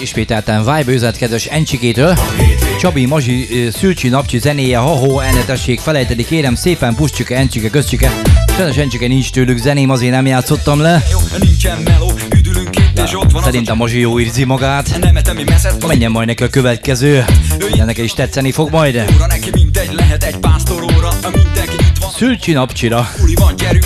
megismételten Vibe üzlet kedves Encsikétől. Csabi, Mazsi, Szülcsi, Napcsi zenéje, ha-ho, el ne tessék felejteni, kérem szépen, Puscsike, Encsike, Közcsike. Sajnos Encsike nincs tőlük zeném, azért nem játszottam le. Szerintem Mazsi jó érzi magát. Menjen majd neki a következő, de neki is tetszeni fog majd. Szülcsi, Napcsira.